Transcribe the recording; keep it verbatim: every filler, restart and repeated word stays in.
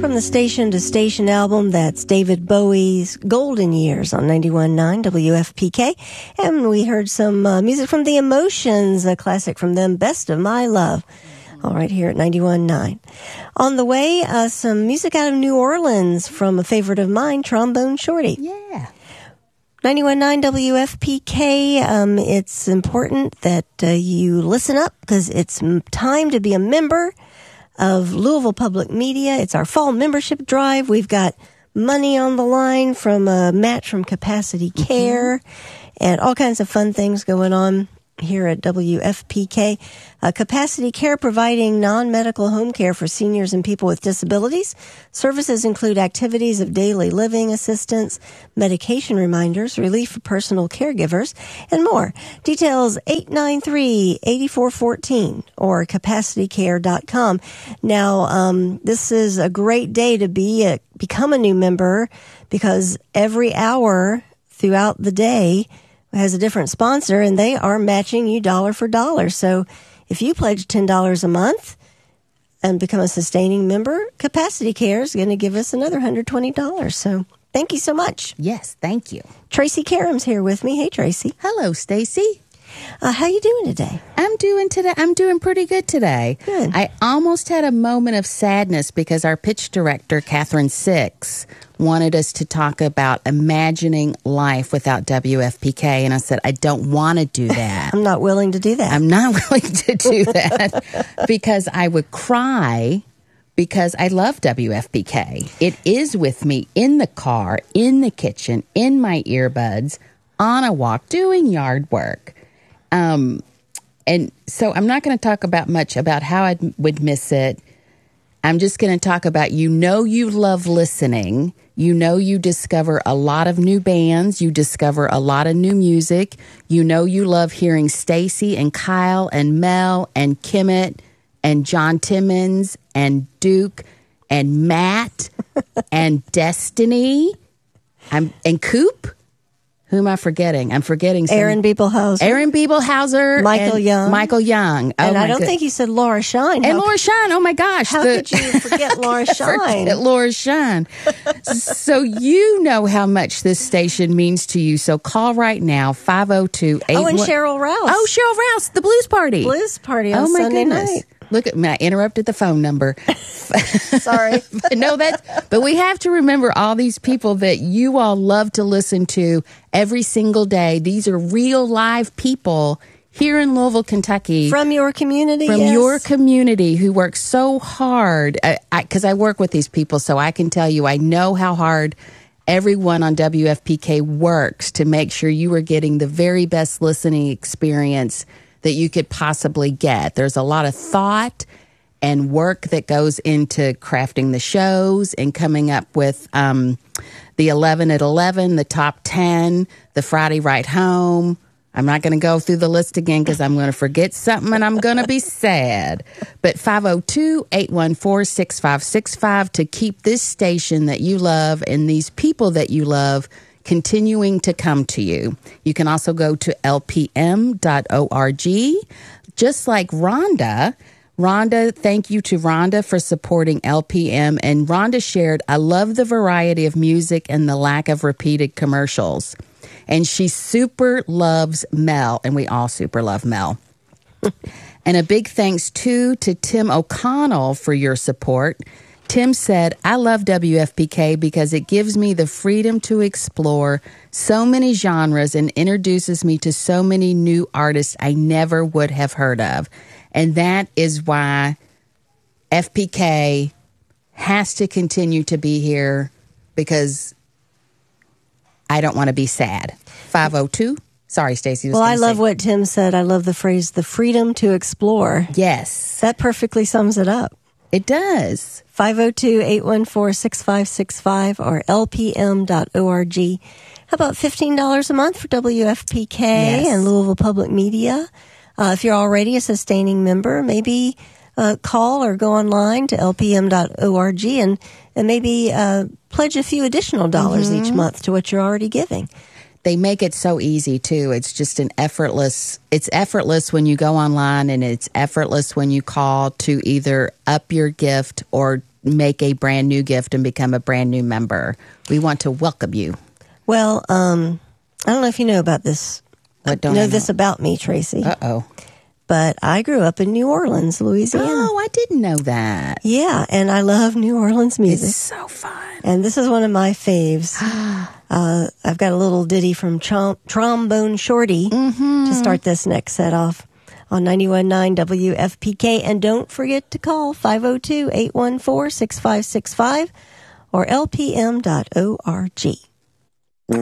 From the Station to Station album, that's David Bowie's Golden Years on ninety-one point nine W F P K. And we heard some uh, music from The Emotions, a classic from them, Best of My Love. All right, here at ninety-one point nine. On the way, uh, some music out of New Orleans from a favorite of mine, Trombone Shorty. Yeah. ninety-one point nine W F P K. Um, it's important that uh, you listen up because it's time to be a member of Louisville Public Media. It's our fall membership drive. We've got money on the line from a match from Capacity Care mm-hmm. and all kinds of fun things going on here at W F P K. Uh, Capacity Care providing non-medical home care for seniors and people with disabilities. Services include activities of daily living assistance, medication reminders, relief for personal caregivers, and more. Details eight nine three, eight four one four or capacity care dot com. Now, um, this is a great day to be a, become a new member because every hour throughout the day has a different sponsor, and they are matching you dollar for dollar. So if you pledge ten dollars a month and become a sustaining member, Capacity Care is going to give us another one hundred twenty dollars. So thank you so much. Yes, thank you. Tracy Karam's here with me. Hey, Tracy. Hello, Stacy. Uh, how you doing today? I'm doing today. I'm doing pretty good today. Good. I almost had a moment of sadness because our pitch director, Catherine Six, wanted us to talk about imagining life without W F P K, and I said I don't want to do that. I'm not willing to do that. I'm not willing to do that because I would cry because I love W F P K. It is with me in the car, in the kitchen, in my earbuds, on a walk, doing yard work. Um, and so I'm not going to talk about much about how I would miss it. I'm just going to talk about, you know, you love listening. You know, you discover a lot of new bands. You discover a lot of new music. You know, you love hearing Stacy and Kyle and Mel and Kimmett and John Timmons and Duke and Matt and Destiny I'm, and Coop. Who am I forgetting? I'm forgetting some. Aaron Biebelhauser. Aaron Biebelhauser. Michael Young. Michael Young. Oh, and I don't good. think you said Laura Shine. And How Laura Shine. Oh, my gosh. How the, could you forget Laura Shine? Forget Laura Shine. So you know how much this station means to you. So call right now, five oh two, eight one. Oh, and Cheryl Rouse. Oh, Cheryl Rouse, the Blues Party. Blues Party on oh, my Sunday goodness. night. Look at me. I interrupted the phone number. Sorry. no, that's, but we have to remember all these people that you all love to listen to every single day. These are real live people here in Louisville, Kentucky. From your community, From yes. your community who work so hard. Because I, I, 'cause I work with these people, so I can tell you, I know how hard everyone on W F P K works to make sure you are getting the very best listening experience that you could possibly get. There's a lot of thought and work that goes into crafting the shows and coming up with um, the eleven at eleven, the top ten, the Friday Ride Home. I'm not going to go through the list again because I'm going to forget something and I'm going to be sad. But five oh two, eight one four, six five six five to keep this station that you love and these people that you love continuing to come to you. You can also go to L P M dot org. Just like Rhonda, Rhonda, thank you to Rhonda for supporting L P M. And Rhonda shared, I love the variety of music and the lack of repeated commercials. And she super loves Mel, and we all super love Mel. And a big thanks, too, to Tim O'Connell for your support. Tim said, I love W F P K because it gives me the freedom to explore so many genres and introduces me to so many new artists I never would have heard of. And that is why F P K has to continue to be here, because I don't want to be sad. five oh two. Sorry, Stacey. Well, I love say. what Tim said. I love the phrase, the freedom to explore. Yes. That perfectly sums it up. It does. five oh two, eight one four, six five six five or L P M dot org. How about fifteen dollars a month for W F P K yes. and Louisville Public Media? Uh, if you're already a sustaining member, maybe uh, call or go online to L P M dot org and, and maybe uh, pledge a few additional dollars mm-hmm. each month to what you're already giving. They make it so easy, too. It's just an effortless, it's effortless when you go online, and it's effortless when you call to either up your gift or make a brand new gift and become a brand new member. We want to welcome you. Well, um, I don't know if you know about this. What don't know, I know this about me, Tracy. Uh-oh. But I grew up in New Orleans, Louisiana. Oh, I didn't know that. Yeah, and I love New Orleans music. It's so fun. And this is one of my faves. uh, I've got a little ditty from Chom- Trombone Shorty mm-hmm. to start this next set off on ninety-one point nine W F P K. And don't forget to call five oh two, eight one four, six five six five or L P M dot org.